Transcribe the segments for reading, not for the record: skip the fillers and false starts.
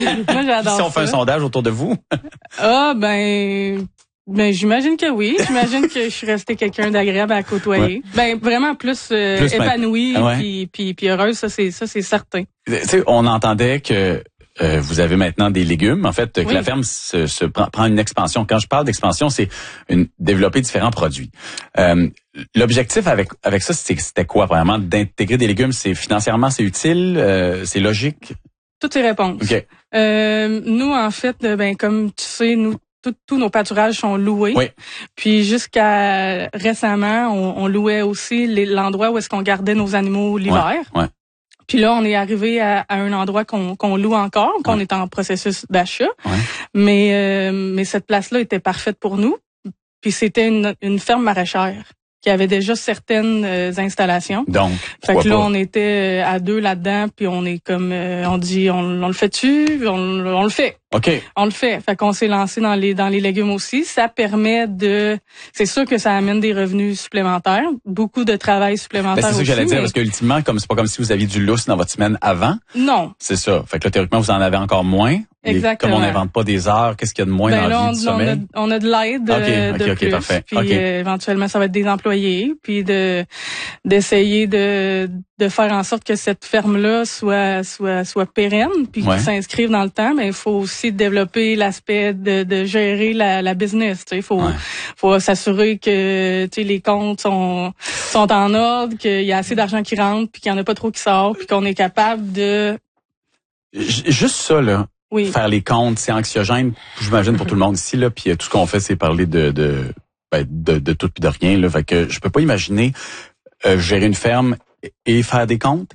Moi, j'adore ça. Si on fait un sondage autour de vous? Ah, ben, j'imagine que oui. J'imagine que je suis restée quelqu'un d'agréable à côtoyer. Ouais. Ben, vraiment plus épanouie puis heureuse, ça c'est certain. Tu sais, on entendait que vous avez maintenant des légumes, en fait, que la ferme se prend une expansion. Quand je parle d'expansion, c'est développer différents produits. L'objectif avec ça, c'était quoi vraiment? D'intégrer des légumes, financièrement, c'est utile, c'est logique? Toutes ces réponses. Okay. Nous, en fait, comme tu sais, tous nos pâturages sont loués. Oui. Puis jusqu'à récemment, on louait aussi l'endroit où est-ce qu'on gardait nos animaux l'hiver. Ouais. Puis là, on est arrivé à un endroit qu'on loue encore, qu'on est en processus d'achat. Ouais. Mais cette place-là était parfaite pour nous. Puis c'était une ferme maraîchère qui avait déjà certaines installations. Donc, fait que là, on était à 2 là-dedans, puis on est comme on dit, on le fait-tu? On le fait. OK. On le fait. Fait qu'on s'est lancé dans les légumes aussi. Ça permet c'est sûr que ça amène des revenus supplémentaires, beaucoup de travail supplémentaire aussi. C'est ça que j'allais dire, parce que ultimement, c'est pas comme si vous aviviez du lousse dans votre semaine avant. Non. C'est ça. Fait que là, théoriquement, vous en avez encore moins. Exactement. Comme on n'invente pas des heures, qu'est-ce qu'il y a de moins dans la vie du sommeil? On a de l'aide de plus. Parfait. Puis éventuellement, ça va être des employés, puis d'essayer de faire en sorte que cette ferme-là soit pérenne, puis qu'ils s'inscrivent dans le temps. Mais il faut aussi développer l'aspect de gérer la business. Il faut s'assurer que les comptes sont en ordre, qu'il y a assez d'argent qui rentre, puis qu'il n'y en a pas trop qui sort, puis qu'on est capable de... Juste ça, là. Oui. Faire les comptes, c'est anxiogène, j'imagine, pour tout le monde ici, là. Puis tout ce qu'on fait, c'est parler de tout puis de rien, là. Fait que je peux pas imaginer gérer une ferme et faire des comptes.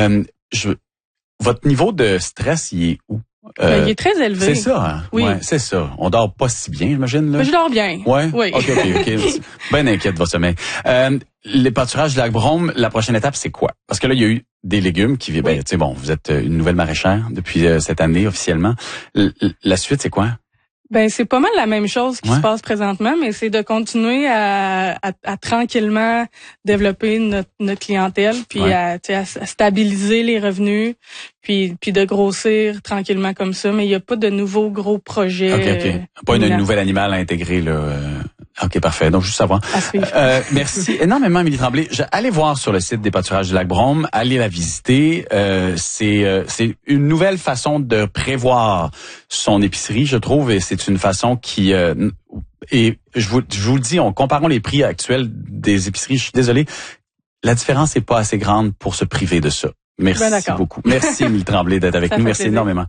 Votre niveau de stress, il est où? Il est très élevé. C'est ça, hein? Oui. Ouais, c'est ça. On dort pas si bien, j'imagine, là. Mais je dors bien. Ouais? Oui. OK. Ben inquiète de votre sommeil. Les pâturages de Lac-Brome, la prochaine étape, c'est quoi? Parce que là, il y a eu des légumes qui, tu sais, bon, vous êtes une nouvelle maraîchère depuis cette année, officiellement. La suite, c'est quoi? Ben, c'est pas mal la même chose qui se passe présentement, mais c'est de continuer à tranquillement développer notre clientèle, puis à stabiliser les revenus, puis de grossir tranquillement comme ça. Mais il y a pas de nouveaux gros projets. OK. Pas une nouvelle animale à intégrer, là. OK, parfait. Donc, juste savoir. Merci énormément, Émilie Tremblay. Allez voir sur le site des pâturages du Lac-Brome. Allez la visiter. C'est une nouvelle façon de prévoir son épicerie, je trouve, et c'est une façon qui... et je vous le dis, comparons les prix actuels des épiceries. Je suis désolé, la différence n'est pas assez grande pour se priver de ça. Merci beaucoup. Merci, Émilie Tremblay, d'être avec nous. Merci plaisir. Énormément.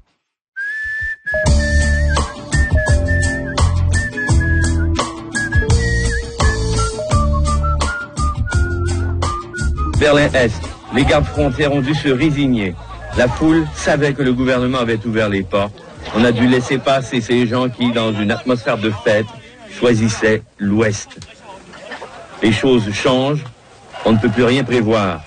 Berlin-Est, les gardes frontières ont dû se résigner. La foule savait que le gouvernement avait ouvert les portes. On a dû laisser passer ces gens qui, dans une atmosphère de fête, choisissaient l'Ouest. Les choses changent, on ne peut plus rien prévoir.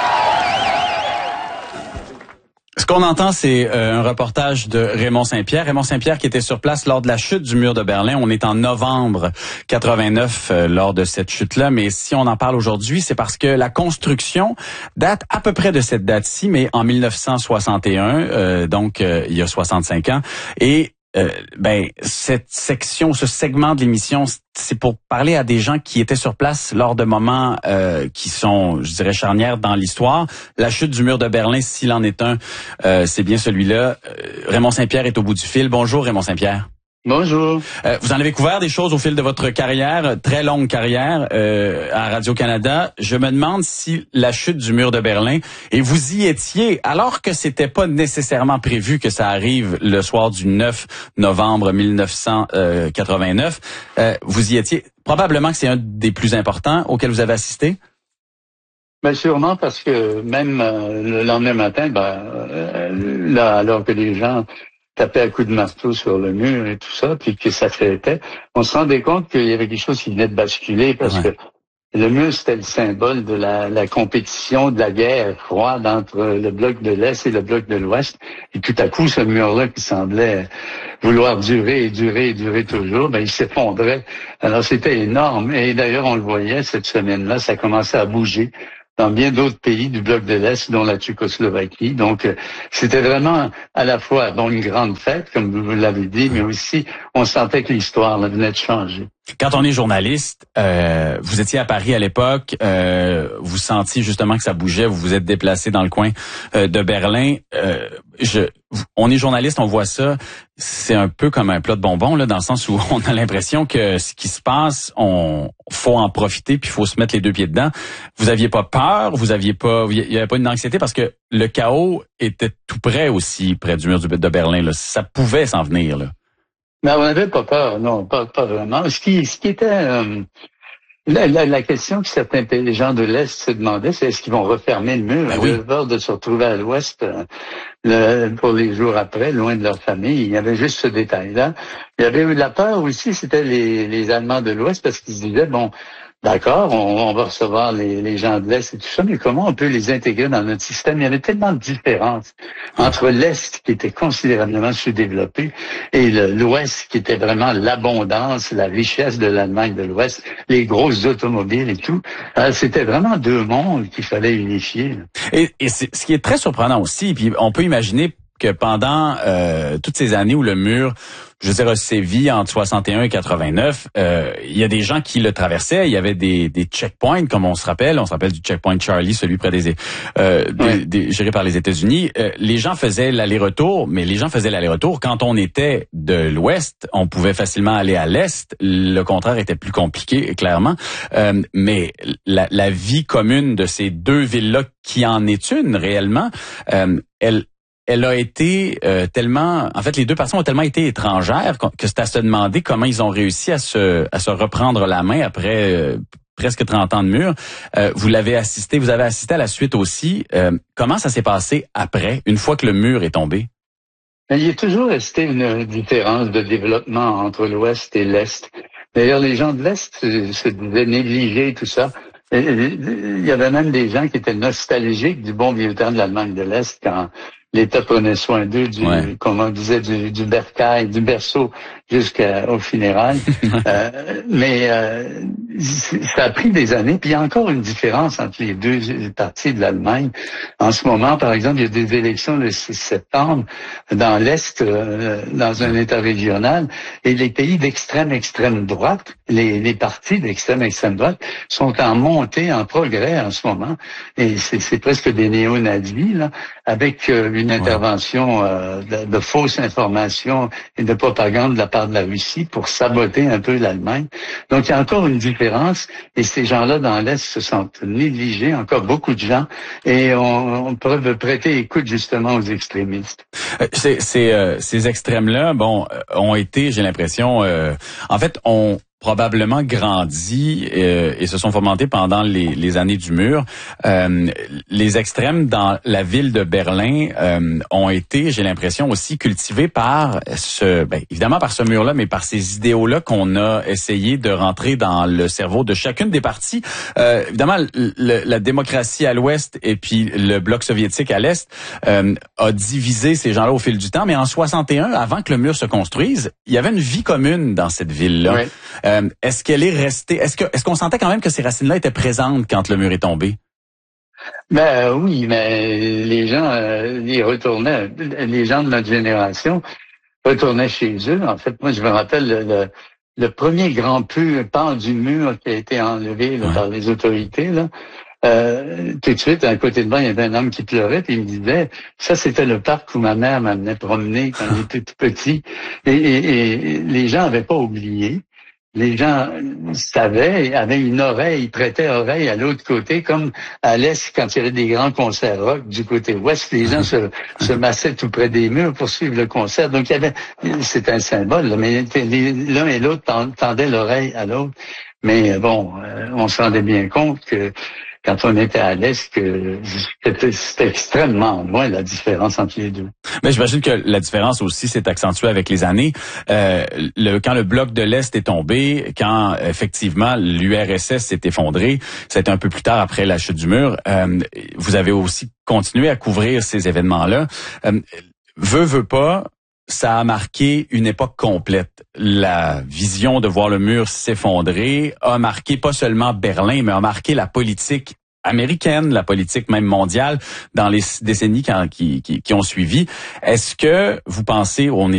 Ce qu'on entend, c'est un reportage de Raymond Saint-Pierre. Raymond Saint-Pierre qui était sur place lors de la chute du mur de Berlin. On est en novembre 89 lors de cette chute-là. Mais si on en parle aujourd'hui, c'est parce que la construction date à peu près de cette date-ci, mais en 1961, donc il y a 65 ans. Et cette section, ce segment de l'émission, c'est pour parler à des gens qui étaient sur place lors de moments qui sont, je dirais, charnières dans l'histoire. La chute du mur de Berlin, s'il en est un, c'est bien celui-là. Raymond Saint-Pierre est au bout du fil. Bonjour, Raymond Saint-Pierre. Bonjour. Vous en avez couvert des choses au fil de votre carrière, très longue carrière à Radio-Canada. Je me demande si la chute du mur de Berlin, et vous y étiez, alors que c'était pas nécessairement prévu que ça arrive le soir du 9 novembre 1989, vous y étiez. Probablement que c'est un des plus importants auxquels vous avez assisté. Ben sûrement parce que même le lendemain matin, là, alors que les gens taper à coups de marteau sur le mur et tout ça, puis que ça flottait, on se rendait compte qu'il y avait quelque chose qui venait de basculer parce que le mur, c'était le symbole de la compétition, de la guerre froide entre le bloc de l'Est et le bloc de l'Ouest. Et tout à coup, ce mur-là qui semblait vouloir durer et durer et durer toujours, il s'effondrait. Alors, c'était énorme. Et d'ailleurs, on le voyait cette semaine-là, ça commençait à bouger dans bien d'autres pays du bloc de l'Est, dont la Tchécoslovaquie. Donc, c'était vraiment à la fois une grande fête, comme vous l'avez dit, mais aussi on sentait que l'histoire là, venait de changer. Quand on est journaliste, vous étiez à Paris à l'époque, vous sentiez justement que ça bougeait, vous vous êtes déplacé dans le coin de Berlin. On est journaliste, on voit ça, c'est un peu comme un plat de bonbons là, dans le sens où on a l'impression que ce qui se passe, faut en profiter puis faut se mettre les deux pieds dedans. Vous aviez pas peur, il y avait pas une anxiété parce que le chaos était tout près aussi, près du mur de Berlin là. Ça pouvait s'en venir là. Mais on n'avait pas peur, non, pas vraiment. Ce qui était la question que certains gens de l'Est se demandaient, c'est est-ce qu'ils vont refermer le mur? Ils avaient peur de se retrouver à l'Ouest pour les jours après, loin de leur famille. Il y avait juste ce détail-là. Il y avait eu de la peur aussi, c'était les Allemands de l'Ouest, parce qu'ils se disaient, bon, d'accord, on va recevoir les gens de l'Est et tout ça, mais comment on peut les intégrer dans notre système? Il y avait tellement de différences entre l'Est, qui était considérablement sous-développé, et l'Ouest, qui était vraiment l'abondance, la richesse de l'Allemagne de l'Ouest, les grosses automobiles et tout. C'était vraiment deux mondes qu'il fallait unifier. Et c'est ce qui est très surprenant aussi, puis on peut imaginer que pendant toutes ces années où le mur, je veux dire, a sévi entre 61 et 89, il y a des gens qui le traversaient. Il y avait des checkpoints, comme on se rappelle du checkpoint Charlie, celui près géré par les États-Unis. Les gens faisaient l'aller-retour, mais les gens faisaient l'aller-retour. Quand on était de l'Ouest, on pouvait facilement aller à l'Est. Le contraire était plus compliqué, clairement. Mais la vie commune de ces deux villes-là, qui en est une réellement, elle a été les deux personnes ont tellement été étrangères que c'est à se demander comment ils ont réussi à se reprendre la main après presque 30 ans de mur. Vous avez assisté à la suite aussi. Comment ça s'est passé après, une fois que le mur est tombé? Il y a toujours resté une différence de développement entre l'Ouest et l'Est. D'ailleurs, les gens de l'Est se disaient négliger tout ça. Il y avait même des gens qui étaient nostalgiques du bon vieux temps de l'Allemagne de l'Est quand l'État prenait soin d'eux, comme on disait, du bercail, du berceau jusqu'au funérailles. Mais ça a pris des années. Puis il y a encore une différence entre les deux parties de l'Allemagne. En ce moment, par exemple, il y a des élections le 6 septembre dans l'Est, dans un État régional. Et les pays d'extrême droite, les partis d'extrême droite, sont en montée, en progrès en ce moment. Et c'est presque des néo-nazis, là, avec une intervention de fausses informations et de propagande de la part de la Russie pour saboter un peu l'Allemagne. Donc, il y a encore une différence et ces gens-là dans l'Est se sentent négligés, encore beaucoup de gens, et on peut prêter écoute justement aux extrémistes. Ces extrêmes-là, ont été, j'ai l'impression, en fait, ont probablement grandi et se sont fomentés pendant les années du mur. Les extrêmes dans la ville de Berlin ont été, j'ai l'impression, aussi cultivés par évidemment par ce mur-là, mais par ces idéaux-là qu'on a essayé de rentrer dans le cerveau de chacune des parties. Évidemment, la démocratie à l'ouest et puis le bloc soviétique à l'est a divisé ces gens-là au fil du temps, mais en 61, avant que le mur se construise, il y avait une vie commune dans cette ville-là. Oui. Est-ce qu'elle est restée? Est-ce qu'on sentait quand même que ces racines-là étaient présentes quand le mur est tombé? Ben oui, mais les gens ils retournaient. Les gens de notre génération retournaient chez eux. En fait, moi, je me rappelle le premier grand pan du mur qui a été enlevé par les autorités. Là. Tout de suite, à côté de moi, il y avait un homme qui pleurait, puis il me disait, ça c'était le parc où ma mère m'amenait promener quand j'étais tout petit. Et les gens n'avaient pas oublié. Les gens savaient, avaient une oreille, prêtaient oreille à l'autre côté, comme à l'Est, quand il y avait des grands concerts rock du côté ouest, les gens se massaient tout près des murs pour suivre le concert. Donc, c'est un symbole, là, mais l'un et l'autre tendaient l'oreille à l'autre. Mais on se rendait bien compte que quand on était à l'Est, que c'était extrêmement loin la différence entre les deux. Mais j'imagine que la différence aussi s'est accentuée avec les années. Quand le bloc de l'Est est tombé, quand effectivement l'URSS s'est effondré, c'était un peu plus tard après la chute du mur. Vous avez aussi continué à couvrir ces événements-là. Veut pas, ça a marqué une époque complète. La vision de voir le mur s'effondrer a marqué pas seulement Berlin, mais a marqué la politique américaine, la politique même mondiale dans les décennies qui ont suivi. Est-ce que vous pensez, on est